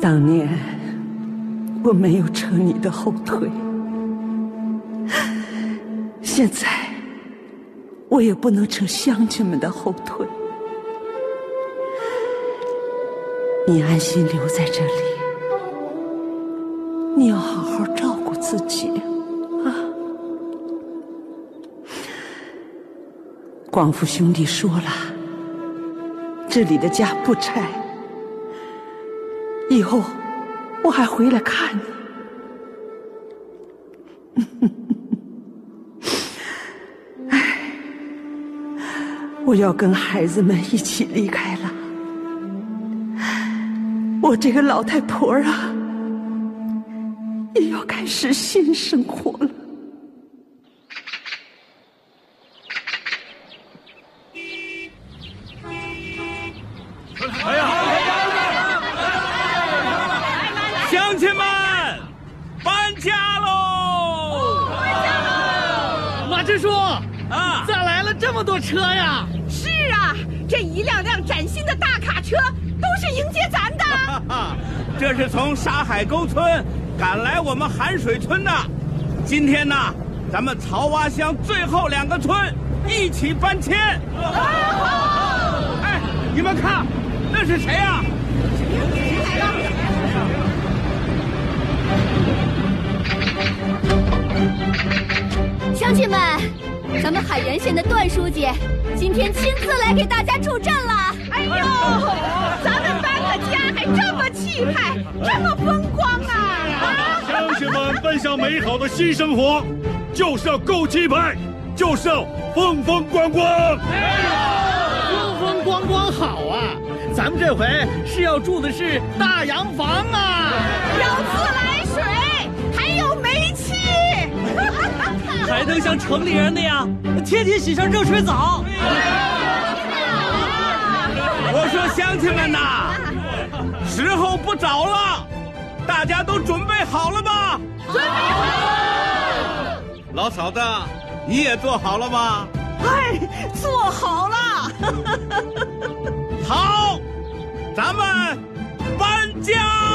当年我没有扯你的后腿，现在我也不能扯乡亲们的后腿。你安心留在这里，你要好好照顾自己啊。广福兄弟说了，这里的家不拆，以后我还回来看你。哎，我要跟孩子们一起离开了。我这个老太婆啊，也要开始新生活了。 哎呀！乡亲们，搬家喽！ 搬家喽！ 马支书啊， 咋来了这么多车呀？ 是啊，这一辆辆崭新的大卡车都是迎接咱的。 这是从沙海沟村赶来我们寒水村的。今天呢，咱们曹洼乡最后2个村一起搬迁。哎，你们看，那是谁呀？ 谁来了？乡亲们，咱们海原县的段书记今天亲自来给大家助阵了。 哎呦，咱们搬个家还这么气派，这么风光啊！ 乡亲们奔向美好的新生活，就是要够气派，就是要风风光光。 风风光光好啊！咱们这回是要住的是大洋房啊， 有自来水，还有煤气， 还能像城里人那样天天洗上热水澡。 我说乡亲们呐，时候不早了，大家都准备好了吗？ 准备好了。 老嫂子，你也做好了吗？ 哎，做好了。 好，咱们搬家。